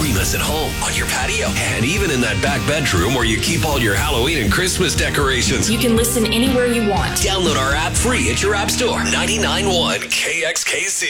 Stream us at home, on your patio, and even in that back bedroom where you keep all your Halloween and Christmas decorations. You can listen anywhere you want. Download our app free at your app store. 99.1 KXKC.